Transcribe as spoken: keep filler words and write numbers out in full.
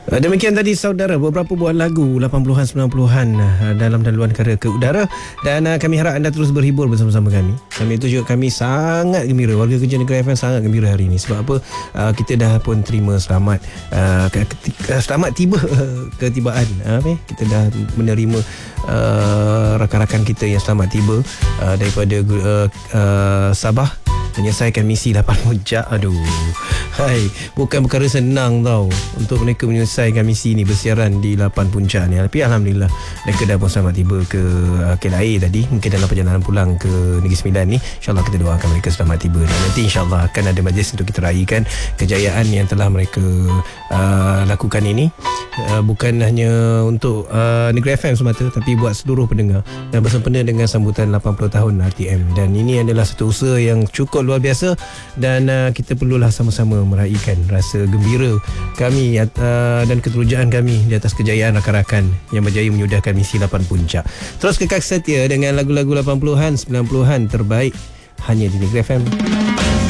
Uh, demikian tadi saudara beberapa buah lagu lapan puluhan sembilan puluhan uh, dalam dan luar negara ke udara, dan uh, kami harap anda terus berhibur bersama-sama kami. Kami itu juga kami sangat gembira, warga kerja Negeri F M sangat gembira hari ini. Sebab apa? Uh, kita dah pun terima selamat uh, ketika, selamat tiba uh, ketibaan uh, okay? Kita dah menerima uh, rakan-rakan kita yang selamat tiba uh, daripada uh, uh, Sabah menyelesaikan misi lapan puncak. Aduh, hai, bukan perkara senang tau untuk mereka menyelesaikan misi ni, bersiaran di lapan puncak ni. Tapi Alhamdulillah mereka dah pun selamat tiba ke uh, K L A tadi. Mungkin dalam perjalanan pulang ke Negeri Sembilan ni, InsyaAllah kita doakan mereka selamat tiba. Dan nanti InsyaAllah akan ada majlis untuk kita raikan kejayaan yang telah mereka uh, lakukan ini. Uh, bukan hanya untuk uh, Negeri F M semata, tapi buat seluruh pendengar, dan bersempena dengan sambutan lapan puluh tahun R T M. Dan ini adalah satu usaha yang cukup luar biasa, dan uh, kita perlulah sama-sama meraihkan rasa gembira kami uh, dan keterujaan kami di atas kejayaan rakan-rakan yang berjaya menyudahkan misi lapan puncak. Terus kekal setia dengan lagu-lagu lapan puluhan sembilan puluhan terbaik hanya di Negeri F M.